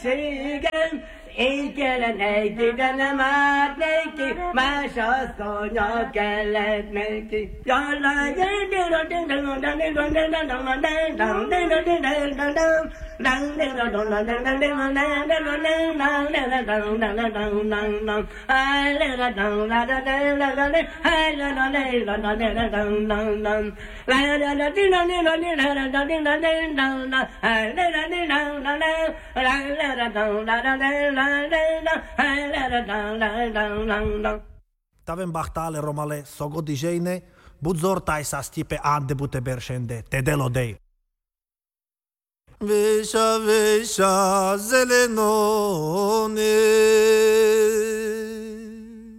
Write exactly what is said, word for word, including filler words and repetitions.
feleségem, én kellene de nem állt neki, más asszonya kellett neki. Tavem bahtale romale sogo dijene, budzortaj sa stipe ande bute bershende, tedelodej. Vesha vesha zelenone